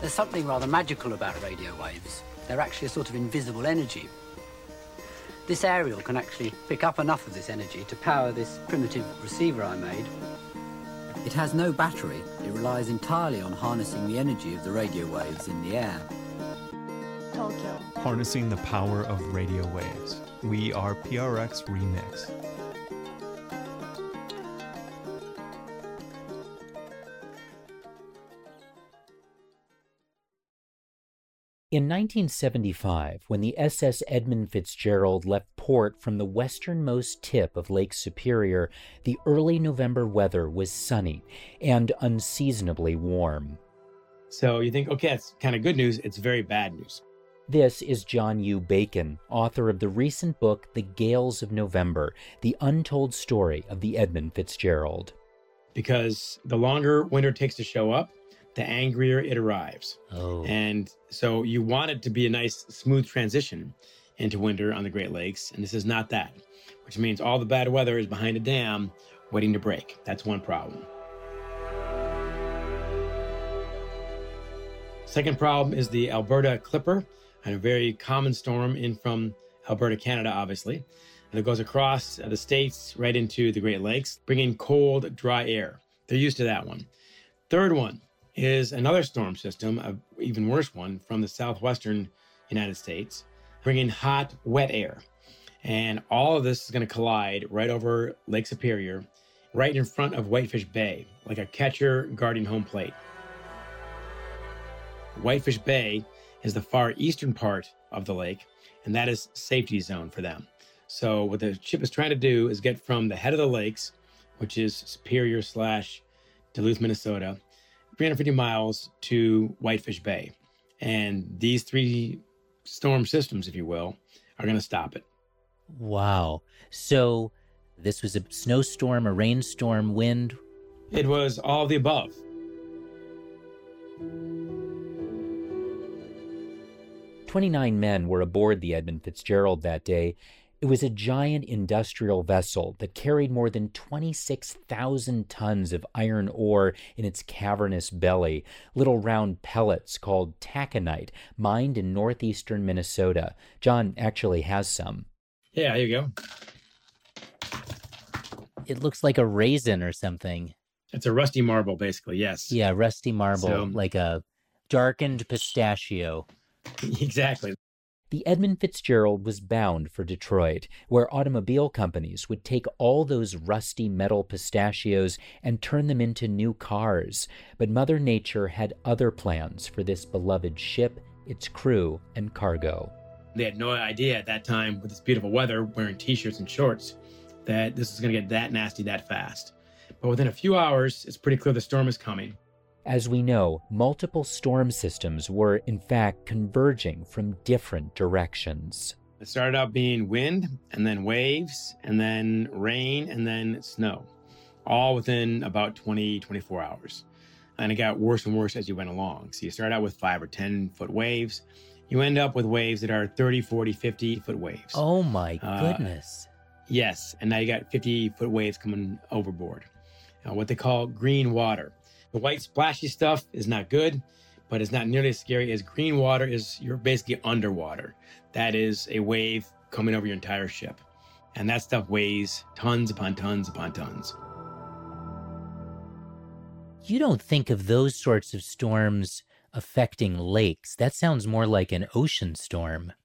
There's something rather magical about radio waves. They're actually a sort of invisible energy. This aerial can actually pick up enough of this energy to power this primitive receiver I made. It has no battery. It relies entirely on harnessing the energy of the radio waves in the air. Tokyo. Harnessing the power of radio waves. We are PRX Remix. In 1975, when the SS Edmund Fitzgerald left port from the westernmost tip of Lake Superior, the early November weather was sunny and unseasonably warm. So you think, okay, that's kind of good news. It's very bad news. This is John U. Bacon, author of the recent book, The Gales of November, the untold story of the Edmund Fitzgerald. Because the longer winter takes to show up, the angrier it arrives. Oh. And so you want it to be a nice, smooth transition into winter on the Great Lakes, and this is not that, which means all the bad weather is behind a dam waiting to break. That's one problem. Second problem is the Alberta Clipper, and a very common storm in from Alberta, Canada, obviously. And it goes across the states right into the Great Lakes, bringing cold, dry air. They're used to that one. Third one is another storm system, an even worse one, from the southwestern United States, bringing hot, wet air. And all of this is going to collide right over Lake Superior, right in front of Whitefish Bay, like a catcher guarding home plate. Whitefish Bay is the far eastern part of the lake, and that is safety zone for them. So what the ship is trying to do is get from the head of the lakes, which is Superior / Duluth, Minnesota, 350 miles to Whitefish Bay. And these three storm systems, if you will, are going to stop it. Wow. So this was a snowstorm, a rainstorm, wind? It was all of the above. "29 men were aboard the Edmund Fitzgerald that day. It was a giant industrial vessel that carried more than 26,000 tons of iron ore in its cavernous belly, little round pellets called taconite, mined in northeastern Minnesota. John actually has some. Yeah, here you go. It looks like a raisin or something. It's a rusty marble, basically, yes. Yeah, rusty marble, So- like a darkened pistachio. Exactly. The Edmund Fitzgerald was bound for Detroit, where automobile companies would take all those rusty metal pistachios and turn them into new cars. But Mother Nature had other plans for this beloved ship, its crew, and cargo. They had no idea at that time, with this beautiful weather, wearing t-shirts and shorts, that this was going to get that nasty that fast. But within a few hours, it's pretty clear the storm is coming. As we know, multiple storm systems were, in fact, converging from different directions. It started out being wind, and then waves, and then rain, and then snow, all within about 24 hours. And it got worse and worse as you went along. So you start out with 5 or 10 foot waves. You end up with waves that are 30, 40, 50 foot waves. Oh my goodness. Yes, and now you got 50 foot waves coming overboard. What they call green water. The white splashy stuff is not good, but it's not nearly as scary as green water is. You're basically underwater. That is a wave coming over your entire ship. And that stuff weighs tons upon tons upon tons. You don't think of those sorts of storms affecting lakes. That sounds more like an ocean storm.